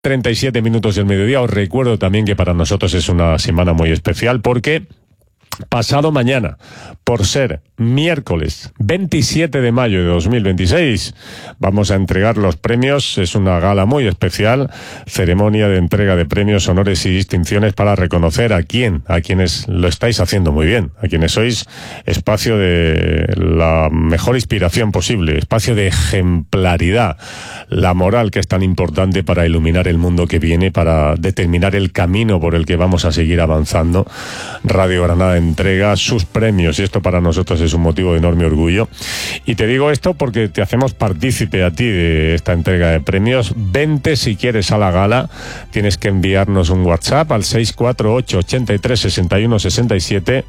37 minutos del mediodía. Os recuerdo también que para nosotros es una semana muy especial porque pasado mañana, por ser miércoles 27 de mayo de 2026, vamos a entregar los premios. Es una gala muy especial, ceremonia de entrega de premios, honores y distinciones para reconocer a quienes lo estáis haciendo muy bien, a quienes sois espacio de la mejor inspiración posible, espacio de ejemplaridad, la moral que es tan importante para iluminar el mundo que viene, para determinar el camino por el que vamos a seguir avanzando. Radio Granada entrega sus premios y esto para nosotros es un motivo de enorme orgullo. Y te digo esto porque te hacemos partícipe a ti de esta entrega de premios. Vente si quieres a la gala. Tienes que enviarnos un WhatsApp al 648 83 61 67.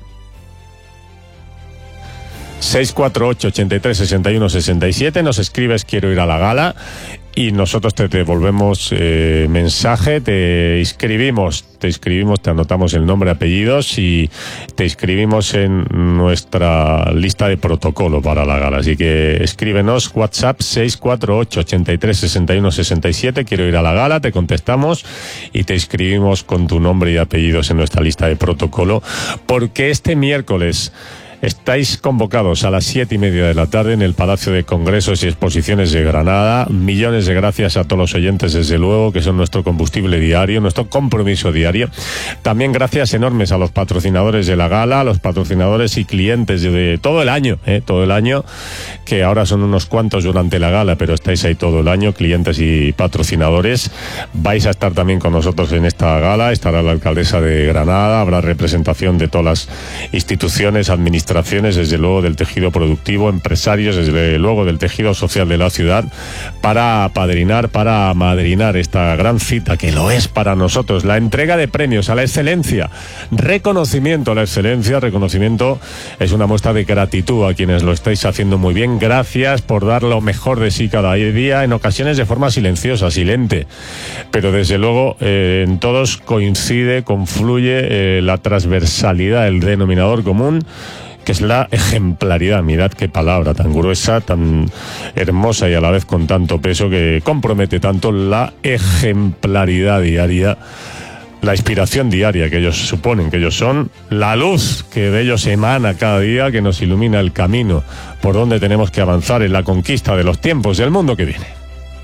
648 83 61 67. Nos escribes quiero ir a la gala y nosotros te devolvemos mensaje, te inscribimos, te anotamos el nombre, apellidos y te inscribimos en nuestra lista de protocolo para la gala. Así que escríbenos WhatsApp 648 83 61 67, quiero ir a la gala, te contestamos y te inscribimos con tu nombre y apellidos en nuestra lista de protocolo, porque este miércoles estáis convocados a las 7:30 de la tarde en el Palacio de Congresos y Exposiciones de Granada. Millones de gracias a todos los oyentes, desde luego, que son nuestro combustible diario, nuestro compromiso diario. También gracias enormes a los patrocinadores de la gala, a los patrocinadores y clientes de todo el año, que ahora son unos cuantos durante la gala, pero estáis ahí todo el año, clientes y patrocinadores. Vais a estar también con nosotros en esta gala, estará la alcaldesa de Granada, habrá representación de todas las instituciones, administraciones, desde luego del tejido productivo, empresarios, desde luego del tejido social de la ciudad, para apadrinar, para amadrinar esta gran cita que lo es para nosotros, la entrega de premios a la excelencia, reconocimiento a la excelencia. Reconocimiento es una muestra de gratitud a quienes lo estáis haciendo muy bien. Gracias por dar lo mejor de sí cada día, en ocasiones de forma silenciosa, silente, pero desde luego en todos coincide, confluye la transversalidad, el denominador común, que es la ejemplaridad. Mirad qué palabra tan gruesa, tan hermosa y a la vez con tanto peso, que compromete tanto la ejemplaridad diaria, la inspiración diaria que ellos suponen, que ellos son, la luz que de ellos emana cada día, que nos ilumina el camino por donde tenemos que avanzar en la conquista de los tiempos del mundo que viene.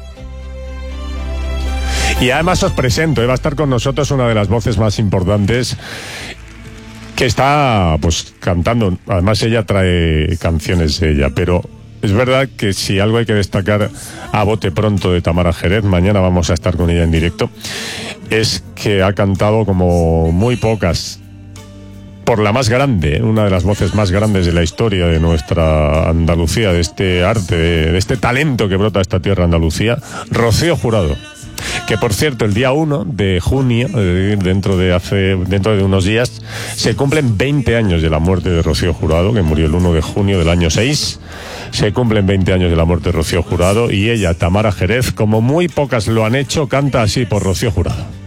Y además os presento, va a estar con nosotros una de las voces más importantes que está pues cantando. Además ella trae canciones de ella, pero es verdad que si algo hay que destacar a bote pronto de Tamara Jerez, mañana vamos a estar con ella en directo, es que ha cantado como muy pocas, por la más grande, una de las voces más grandes de la historia de nuestra Andalucía, de este arte, de este talento que brota esta tierra Andalucía, Rocío Jurado. Que por cierto, el día 1 de junio, dentro de unos días, se cumplen 20 años de la muerte de Rocío Jurado, que murió el 1 de junio del año 6. Se cumplen 20 años de la muerte de Rocío Jurado y ella, Tamara Jerez, como muy pocas lo han hecho, canta así por Rocío Jurado.